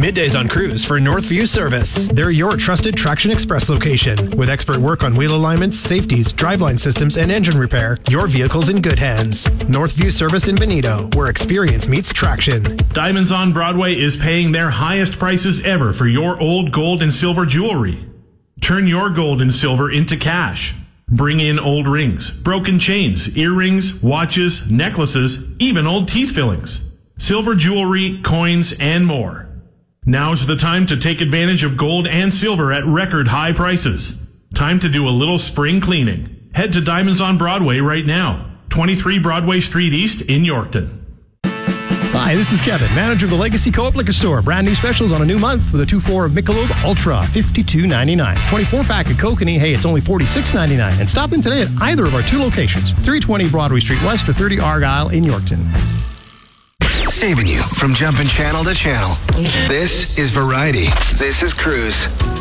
Middays on Cruise for Northview Service. They're your trusted Traction Express location. With expert work on wheel alignments, safeties, driveline systems, and engine repair, your vehicle's in good hands. Northview Service in Benito, where experience meets traction. Diamonds on Broadway is paying their highest prices ever for your old gold and silver jewelry. Turn your gold and silver into cash. Bring in old rings, broken chains, earrings, watches, necklaces, even old teeth fillings. Silver jewelry, coins, and more. Now's the time to take advantage of gold and silver at record high prices. Time to do a little spring cleaning. Head to Diamonds on Broadway right now. 23 Broadway Street East in Yorkton. Hi, this is Kevin, manager of the Legacy Co-op Liquor Store. Brand new specials on a new month with a 2-4 of Michelob Ultra, $52.99. 24-pack of Kokanee, hey, it's only $46.99. And stop in today at either of our two locations, 320 Broadway Street West or 30 Argyle in Yorkton. Saving you from jumping channel to channel. This is Variety. This is Cruise.